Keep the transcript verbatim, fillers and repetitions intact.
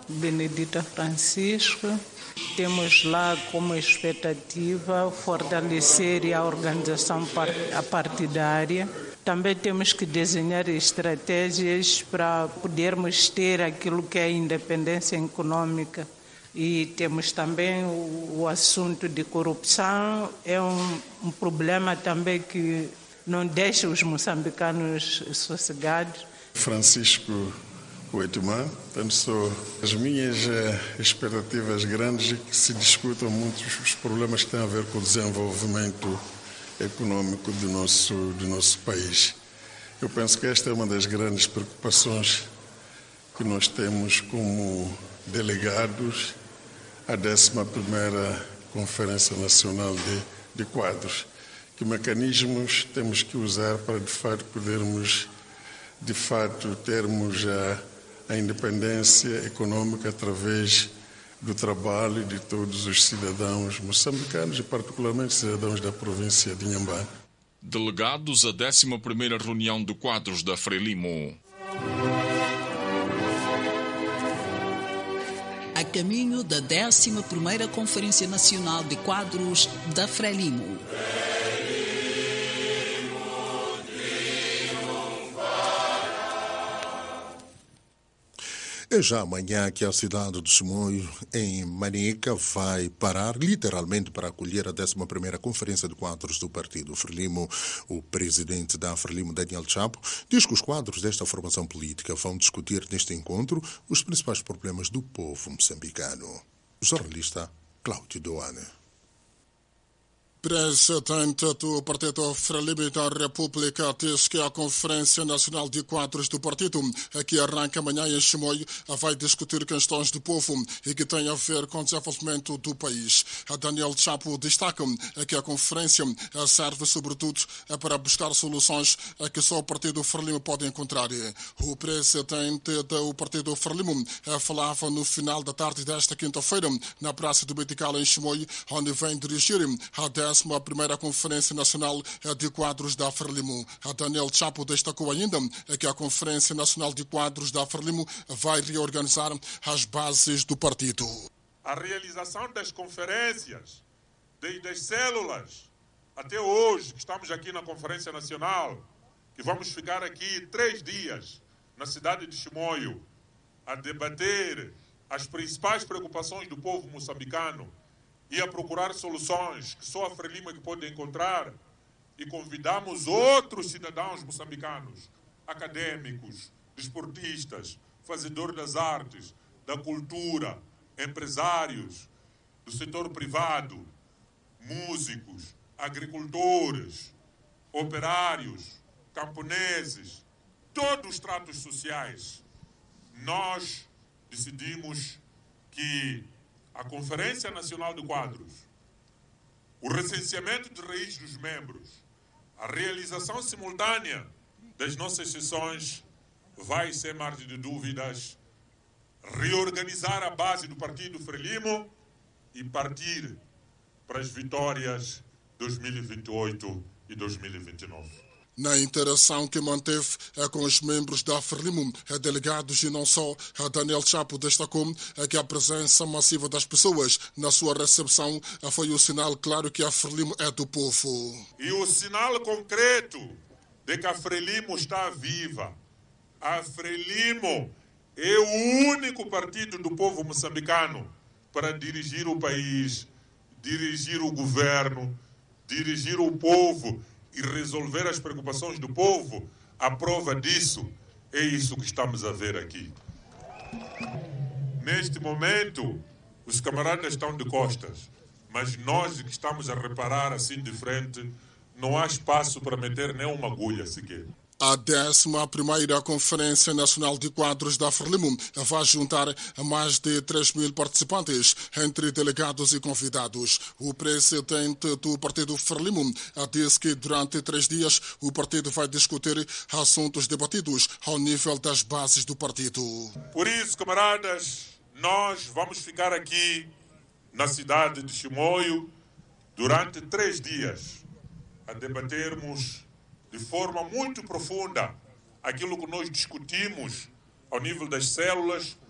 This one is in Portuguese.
Benedita Francisco. Temos lá como expectativa fortalecer a organização partidária. Também temos que desenhar estratégias para podermos ter aquilo que é a independência econômica. E temos também o, o assunto de corrupção, é um, um problema também que não deixa os moçambicanos sossegados. Francisco Oitumã, penso as minhas eh, expectativas grandes é que se discutam muitos os problemas que têm a ver com o desenvolvimento econômico do nosso, do nosso país. Eu penso que esta é uma das grandes preocupações que nós temos como delegados à décima primeira Conferência Nacional de, de Quadros. Que mecanismos temos que usar para, de fato, podermos, de fato, termos a, a independência econômica através do trabalho de todos os cidadãos moçambicanos e particularmente cidadãos da província de Inhambane. Delegados à décima primeira reunião de quadros da Frelimo. A caminho da décima primeira Conferência Nacional de Quadros da Frelimo. É já amanhã que a cidade de Chimoio, em Manica, vai parar literalmente para acolher a décima primeira Conferência de Quadros do Partido Frelimo. O presidente da Frelimo, Daniel Chapo, diz que os quadros desta formação política vão discutir neste encontro os principais problemas do povo moçambicano. Jornalista Cláudio Doane. Presidente do Partido Frelimo da República diz que a Conferência Nacional de Quadros do Partido, que arranca amanhã em Chimoio, vai discutir questões do povo e que tem a ver com o desenvolvimento do país. Daniel Chapo destaca que a conferência serve sobretudo para buscar soluções que só o Partido Frelimo pode encontrar. O presidente do Partido Frelimo falava no final da tarde desta quinta-feira na Praça do Betical em Chimoio, onde vem dirigir a décima primeira Conferência Nacional de Quadros da Frelimo. A Daniel Chapo destacou ainda que a Conferência Nacional de Quadros da Frelimo vai reorganizar as bases do partido. A realização das conferências, desde as células até hoje, que estamos aqui na Conferência Nacional, que vamos ficar aqui três dias na cidade de Chimoio a debater as principais preocupações do povo moçambicano e a procurar soluções que só a Frelimo é que pode encontrar, e convidamos outros cidadãos moçambicanos, acadêmicos, desportistas, fazedores das artes, da cultura, empresários, do setor privado, músicos, agricultores, operários, camponeses, todos os tratos sociais. Nós decidimos que a Conferência Nacional de Quadros, o recenseamento de raiz dos membros, a realização simultânea das nossas sessões vai, sem margem de dúvidas, reorganizar a base do Partido Frelimo e partir para as vitórias dois mil e vinte e oito e dois mil e vinte e nove. Na interação que manteve com os membros da Frelimo, delegados e não só, Daniel Chapo destacou que a presença massiva das pessoas na sua recepção foi o sinal claro que a Frelimo é do povo. E o sinal concreto de que a Frelimo está viva. A Frelimo é o único partido do povo moçambicano para dirigir o país, dirigir o governo, dirigir o povo e resolver as preocupações do povo. A prova disso é isso que estamos a ver aqui. Neste momento, os camaradas estão de costas, mas nós que estamos a reparar assim de frente, não há espaço para meter nem uma agulha sequer. A décima primeira Conferência Nacional de Quadros da Frelimo vai juntar mais de três mil participantes, entre delegados e convidados. O presidente do Partido Frelimo disse que durante três dias o partido vai discutir assuntos debatidos ao nível das bases do partido. Por isso, camaradas, nós vamos ficar aqui na cidade de Chimoio durante três dias a debatermos de forma muito profunda aquilo que nós discutimos ao nível das células,